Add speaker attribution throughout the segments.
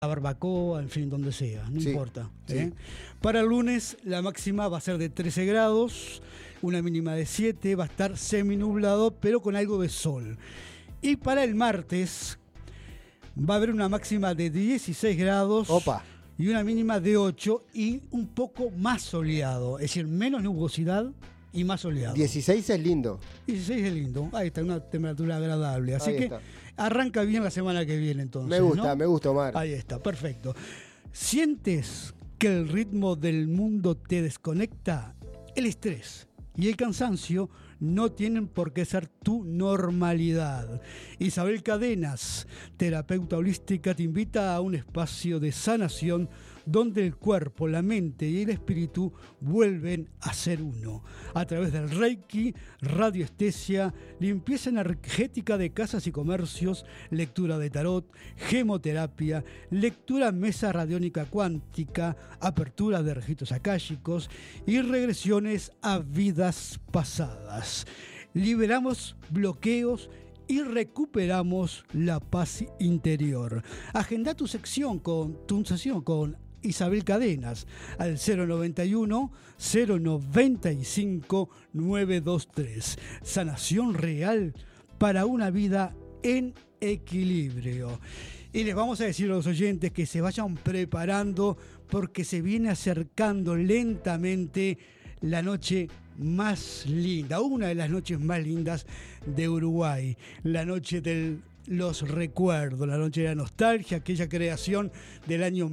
Speaker 1: la barbacoa, en fin, donde sea, no importa.
Speaker 2: Sí.
Speaker 1: Para el lunes la máxima va a ser de 13 grados, una mínima de 7, va a estar seminublado, pero con algo de sol. Y para el martes va a haber una máxima de 16 grados.
Speaker 2: Opa.
Speaker 1: Y una mínima de 8 y un poco más soleado, es decir, menos nubosidad y más soleado.
Speaker 2: 16 es lindo.
Speaker 1: 16 es lindo, ahí está, una temperatura agradable. Así
Speaker 2: Ahí
Speaker 1: que
Speaker 2: está.
Speaker 1: arranca bien la semana que viene entonces.
Speaker 2: Me gusta, Omar.
Speaker 1: Ahí está, perfecto. ¿Sientes que el ritmo del mundo te desconecta? El estrés y el cansancio no tienen por qué ser tu normalidad. Isabel Cadenas, terapeuta holística, te invita a un espacio de sanación donde el cuerpo, la mente y el espíritu vuelven a ser uno. A través del Reiki, radioestesia, limpieza energética de casas y comercios, lectura de tarot, gemoterapia, lectura mesa radiónica cuántica, apertura de registros akáshicos y regresiones a vidas pasadas. Liberamos bloqueos y recuperamos la paz interior. Agenda tu sesión con Isabel Cadenas al 091-095-923. Sanación real para una vida en equilibrio. Y les vamos a decir a los oyentes que se vayan preparando porque se viene acercando lentamente la noche más linda, una de las noches más lindas de Uruguay, la noche de los recuerdos, la noche de la nostalgia, aquella creación del año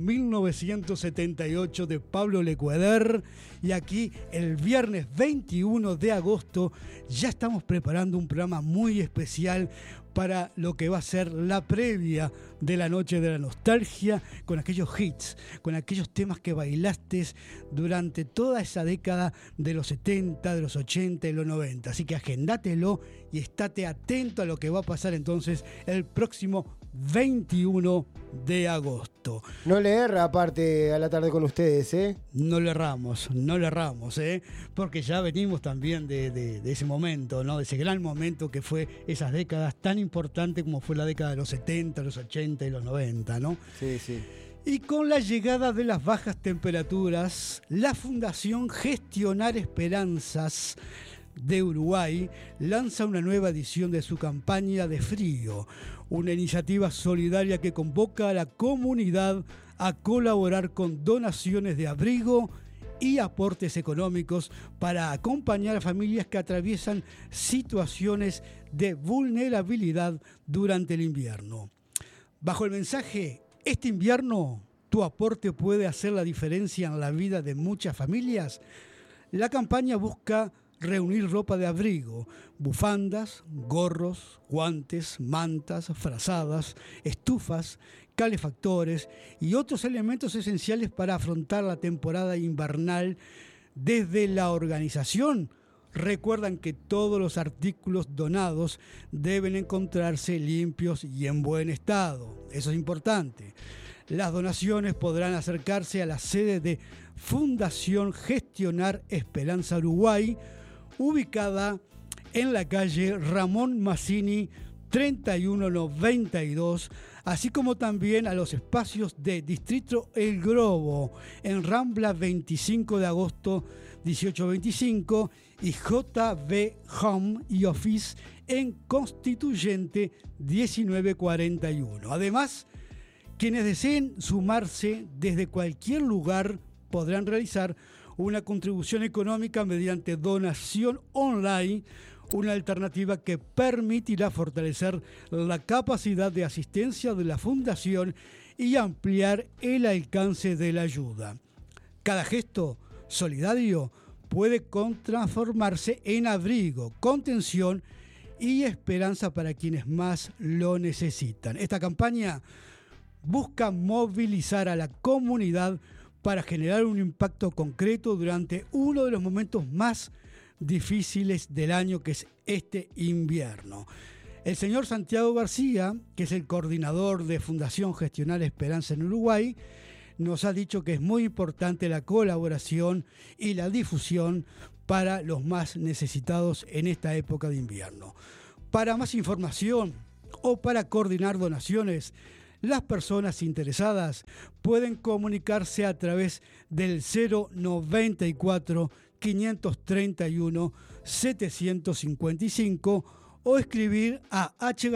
Speaker 1: 1978 de Pablo Lecueder. Y aquí el viernes 21 de agosto ya estamos preparando un programa muy especial para lo que va a ser la previa de la noche de la nostalgia, con aquellos hits, con aquellos temas que bailaste durante toda esa década de los 70, de los 80 y los 90. Así que agendátelo y estate atento a lo que va a pasar entonces el próximo 21 de agosto.
Speaker 2: No le erra aparte a la tarde con ustedes, ¿eh?
Speaker 1: No le erramos, porque ya venimos también de ese momento, ¿no? De ese gran momento que fue esas décadas tan importantes como fue la década de los 70, los 80 y los 90, ¿no?
Speaker 2: Sí, sí.
Speaker 1: Y con la llegada de las bajas temperaturas, la Fundación Gestionar Esperanzas de Uruguay lanza una nueva edición de su campaña de frío, una iniciativa solidaria que convoca a la comunidad a colaborar con donaciones de abrigo y aportes económicos para acompañar a familias que atraviesan situaciones de vulnerabilidad durante el invierno. Bajo el mensaje, este invierno tu aporte puede hacer la diferencia en la vida de muchas familias, la campaña busca reunir ropa de abrigo, bufandas, gorros, guantes, mantas, frazadas, estufas, calefactores y otros elementos esenciales para afrontar la temporada invernal. Desde la organización recuerdan que todos los artículos donados deben encontrarse limpios y en buen estado. Eso es importante. Las donaciones podrán acercarse a la sede de Fundación Gestionar Esperanza Uruguay, ubicada en la calle Ramón Mazzini 3192, así como también a los espacios de Distrito El Grobo en Rambla 25 de agosto 1825 y JB Home y Office en Constituyente 1941. Además, quienes deseen sumarse desde cualquier lugar podrán realizar una contribución económica mediante donación online, una alternativa que permitirá fortalecer la capacidad de asistencia de la Fundación y ampliar el alcance de la ayuda. Cada gesto solidario puede transformarse en abrigo, contención y esperanza para quienes más lo necesitan. Esta campaña busca movilizar a la comunidad para generar un impacto concreto durante uno de los momentos más difíciles del año, que es este invierno. El señor Santiago García, que es el coordinador de Fundación Gestionar Esperanza en Uruguay, nos ha dicho que es muy importante la colaboración y la difusión para los más necesitados en esta época de invierno. Para más información o para coordinar donaciones, Las personas interesadas pueden comunicarse a través del 094 531 755 o escribir a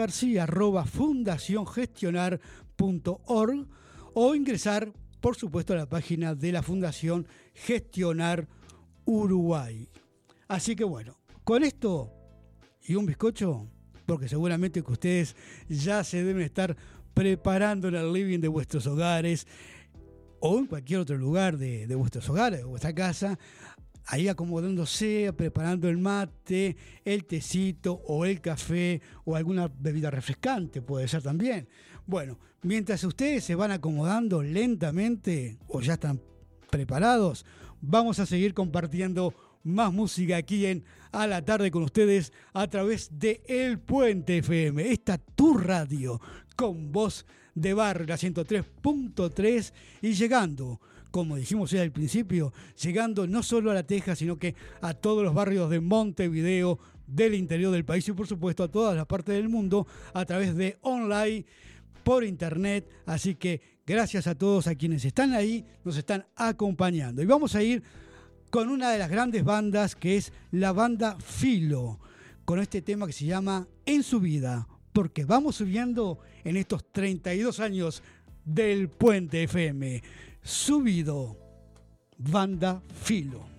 Speaker 1: hgarcia@fundaciongestionar.org o ingresar, por supuesto, a la página de la Fundación Gestionar Uruguay. Así que bueno, con esto y un bizcocho, porque seguramente que ustedes ya se deben estar preparando en el living de vuestros hogares o en cualquier otro lugar de vuestros hogares, de vuestra casa, ahí acomodándose, preparando el mate, el tecito o el café o alguna bebida refrescante, puede ser también. Bueno, mientras ustedes se van acomodando lentamente o ya están preparados, vamos a seguir compartiendo más música aquí en A la Tarde con ustedes a través de El Puente FM, esta tu radio con voz de barrio, la 103.3 y llegando, como dijimos ya al principio, llegando no solo a La Teja, sino que a todos los barrios de Montevideo, del interior del país y por supuesto a todas las partes del mundo a través de online, por internet. Así que gracias a todos a quienes están ahí, nos están acompañando. Y vamos a ir con una de las grandes bandas que es la banda Filo, con este tema que se llama En su vida, porque vamos subiendo en estos 32 años del Puente FM. Subido, banda Filo.